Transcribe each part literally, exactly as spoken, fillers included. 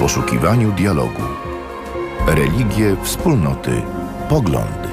poszukiwaniu dialogu. Religie, wspólnoty, poglądy.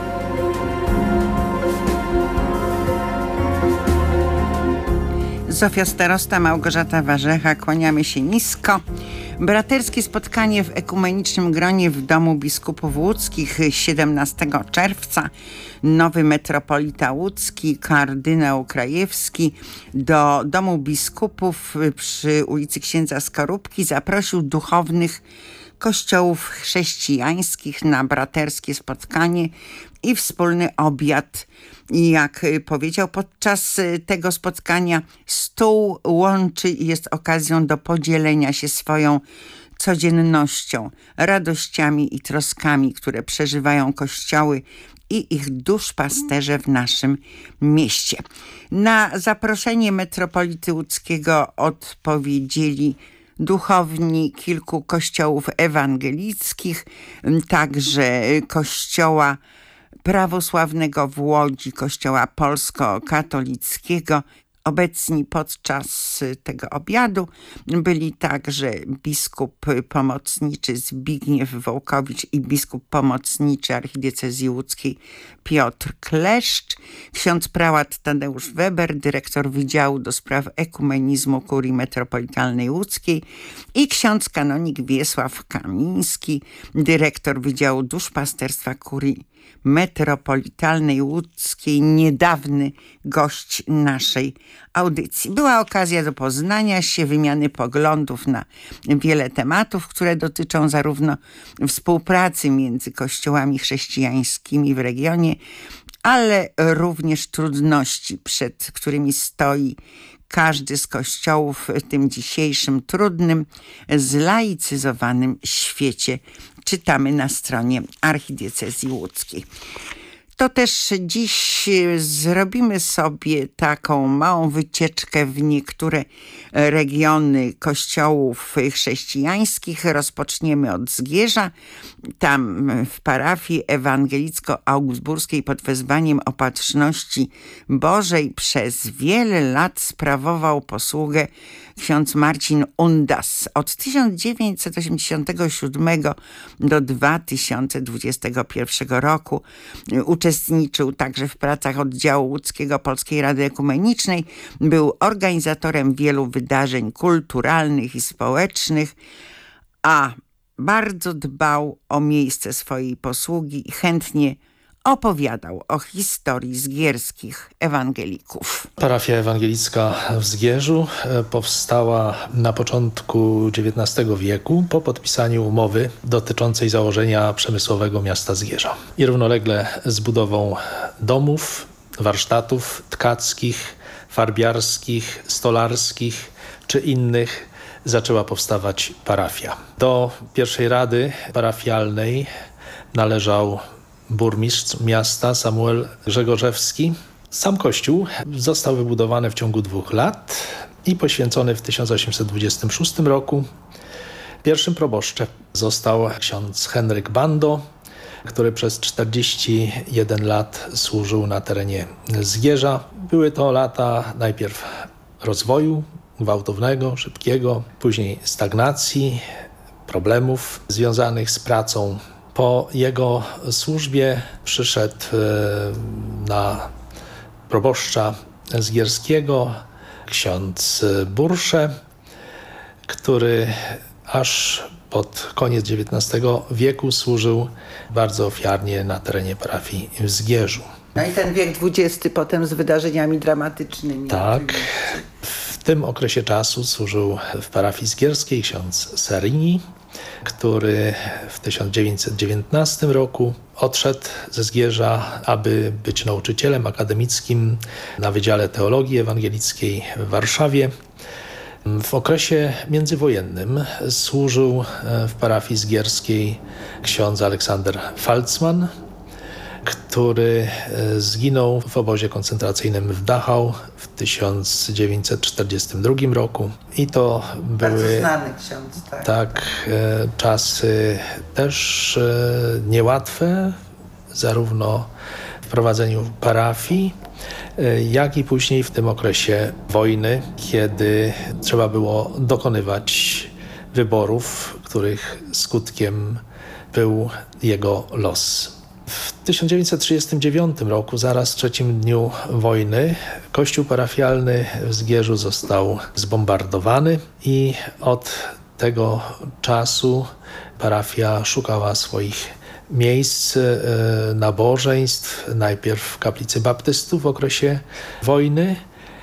Zofia Starosta, Małgorzata Warzecha, kłaniamy się nisko. Braterskie spotkanie w ekumenicznym gronie w Domu Biskupów Łódzkich siedemnastego czerwca. Nowy metropolita łódzki, kardynał Krajewski, do Domu Biskupów przy ulicy Księdza Skorupki zaprosił duchownych kościołów chrześcijańskich na braterskie spotkanie i wspólny obiad. I jak powiedział podczas tego spotkania, stół łączy i jest okazją do podzielenia się swoją codziennością, radościami i troskami, które przeżywają kościoły i ich duszpasterze w naszym mieście. Na zaproszenie metropolity łódzkiego odpowiedzieli duchowni kilku kościołów ewangelickich, także kościoła prawosławnego w Łodzi, kościoła polsko-katolickiego. Obecni podczas tego obiadu byli także biskup pomocniczy Zbigniew Wołkowicz i biskup pomocniczy archidiecezji łódzkiej Piotr Kleszcz, ksiądz prałat Tadeusz Weber, dyrektor Wydziału do Spraw Ekumenizmu Kurii Metropolitalnej Łódzkiej i ksiądz kanonik Wiesław Kamiński, dyrektor Wydziału Duszpasterstwa Kurii Metropolitalnej Łódzkiej, niedawny gość naszej audycji. Była okazja do poznania się, wymiany poglądów na wiele tematów, które dotyczą zarówno współpracy między kościołami chrześcijańskimi w regionie, ale również trudności, przed którymi stoi każdy z kościołów w tym dzisiejszym trudnym, zlaicyzowanym świecie. Czytamy na stronie archidiecezji łódzkiej. To też dziś zrobimy sobie taką małą wycieczkę w niektóre regiony kościołów chrześcijańskich. Rozpoczniemy od Zgierza. Tam w parafii ewangelicko-augsburskiej pod wezwaniem Opatrzności Bożej przez wiele lat sprawował posługę ksiądz Marcin Undas. Od tysiąc dziewięćset osiemdziesiątego siódmego do dwa tysiące dwudziestego pierwszego roku uczestniczył także w pracach oddziału łódzkiego Polskiej Rady Ekumenicznej. Był organizatorem wielu wydarzeń kulturalnych i społecznych, a bardzo dbał o miejsce swojej posługi i chętnie opowiadał o historii zgierskich ewangelików. Parafia ewangelicka w Zgierzu powstała na początku dziewiętnastego wieku po podpisaniu umowy dotyczącej założenia przemysłowego miasta Zgierza. I równolegle z budową domów, warsztatów tkackich, farbiarskich, stolarskich czy innych zaczęła powstawać parafia. Do pierwszej rady parafialnej należał burmistrz miasta Samuel Grzegorzewski. Sam kościół został wybudowany w ciągu dwóch lat i poświęcony w tysiąc osiemset dwudziestym szóstym roku. Pierwszym proboszczem został ksiądz Henryk Bando, który przez czterdzieści jeden lat służył na terenie Zgierza. Były to lata najpierw rozwoju gwałtownego, szybkiego, później stagnacji, problemów związanych z pracą. Po jego służbie przyszedł na proboszcza zgierskiego ksiądz Bursze, który aż pod koniec dziewiętnastego wieku służył bardzo ofiarnie na terenie parafii w Zgierzu. No i ten wiek dwudziesty potem z wydarzeniami dramatycznymi. Tak. W tym okresie czasu służył w parafii zgierskiej ksiądz Serini, który w tysiąc dziewięćset dziewiętnastym roku odszedł ze Zgierza, aby być nauczycielem akademickim na Wydziale Teologii Ewangelickiej w Warszawie. W okresie międzywojennym służył w parafii zgierskiej ksiądz Aleksander Falcman, który zginął w obozie koncentracyjnym w Dachau w tysiąc dziewięćset czterdziestym drugim roku. I to były znany ksiądz, tak. tak czasy też niełatwe, zarówno w prowadzeniu parafii, jak i później w tym okresie wojny, kiedy trzeba było dokonywać wyborów, których skutkiem był jego los. W tysiąc dziewięćset trzydziestym dziewiątym roku, zaraz w trzecim dniu wojny, kościół parafialny w Zgierzu został zbombardowany i od tego czasu parafia szukała swoich miejsc nabożeństw, najpierw w kaplicy baptystów w okresie wojny,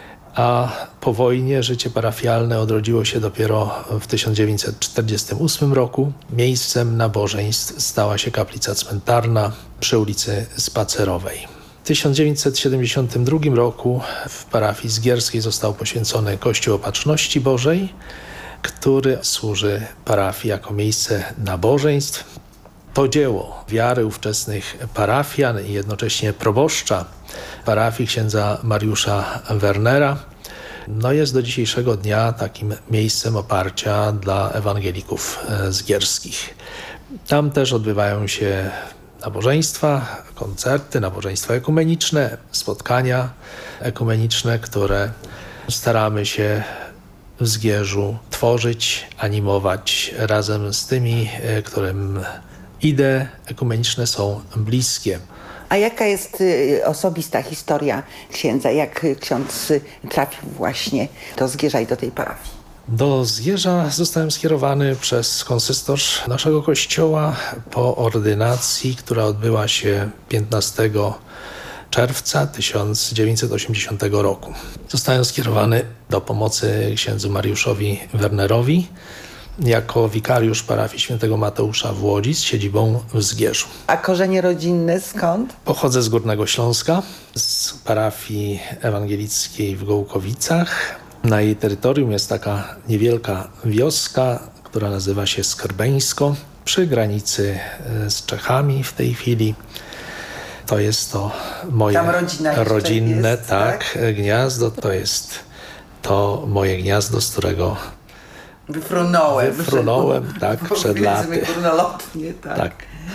a po wojnie życie parafialne odrodziło się dopiero w tysiąc dziewięćset czterdziestym ósmym roku. Miejscem nabożeństw stała się kaplica cmentarna przy ulicy Spacerowej. W tysiąc dziewięćset siedemdziesiątym drugim roku w parafii zgierskiej został poświęcony Kościół Opatrzności Bożej, który służy parafii jako miejsce nabożeństw. To dzieło wiary ówczesnych parafian i jednocześnie proboszcza parafii księdza Mariusza Wernera no jest do dzisiejszego dnia takim miejscem oparcia dla ewangelików zgierskich. Tam też odbywają się nabożeństwa, koncerty, nabożeństwa ekumeniczne, spotkania ekumeniczne, które staramy się w Zgierzu tworzyć, animować razem z tymi, którym idee ekumeniczne są bliskie. A jaka jest y, osobista historia księdza? Jak ksiądz y, trafił właśnie do Zgierza i do tej parafii? Do Zgierza zostałem skierowany przez konsystorz naszego kościoła po ordynacji, która odbyła się piętnastego czerwca tysiąc dziewięćset osiemdziesiątego roku. Zostałem skierowany do pomocy księdzu Mariuszowi Wernerowi jako wikariusz parafii świętego Mateusza w Łodzi z siedzibą w Zgierzu. A korzenie rodzinne skąd? Pochodzę z Górnego Śląska, z parafii ewangelickiej w Gołkowicach. Na jej terytorium jest taka niewielka wioska, która nazywa się Skrbeńsko, przy granicy z Czechami w tej chwili. To jest to moje Tam rodzina rodzinne jest, tak, tak? gniazdo. To jest to moje gniazdo, z którego Wyfrunąłem. Wyfrunąłem, tak, przed laty. Górnolotnie, tak. tak.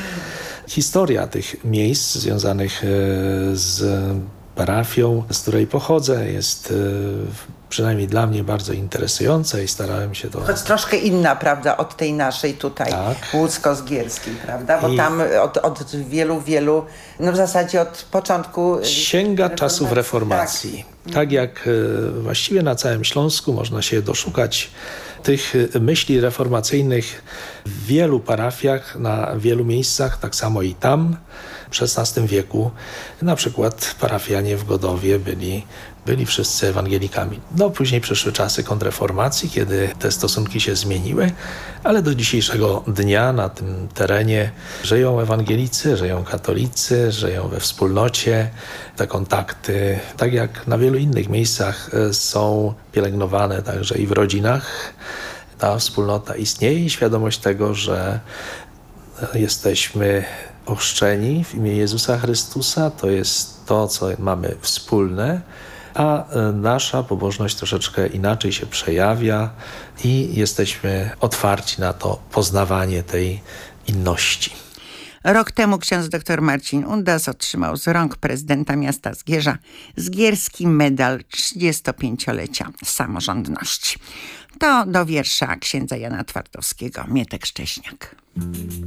Historia tych miejsc związanych z parafią, z której pochodzę, jest przynajmniej dla mnie bardzo interesująca i starałem się to... Choć troszkę inna, prawda, od tej naszej tutaj, tak. łódzko-zgierskiej, prawda? Bo I tam od, od wielu, wielu, no w zasadzie od początku... Sięga reformacji. czasów reformacji. Tak. tak jak właściwie na całym Śląsku można się doszukać tych myśli reformacyjnych w wielu parafiach, na wielu miejscach, tak samo i tam w szesnastym wieku. Na przykład parafianie w Godowie byli, byli wszyscy ewangelikami. No później przyszły czasy kontrreformacji, kiedy te stosunki się zmieniły, ale do dzisiejszego dnia na tym terenie żyją ewangelicy, żyją katolicy, żyją we wspólnocie. Te kontakty, tak jak na wielu innych miejscach, są pielęgnowane także i w rodzinach. Ta wspólnota istnieje i świadomość tego, że jesteśmy ochrzczeni w imię Jezusa Chrystusa, to jest to, co mamy wspólne, a nasza pobożność troszeczkę inaczej się przejawia i jesteśmy otwarci na to poznawanie tej inności. Rok temu ksiądz dr Marcin Undas otrzymał z rąk prezydenta miasta Zgierza zgierski medal trzydziestopięciolecia samorządności. To do wiersza księdza Jana Twardowskiego, Mietek Szcześniak.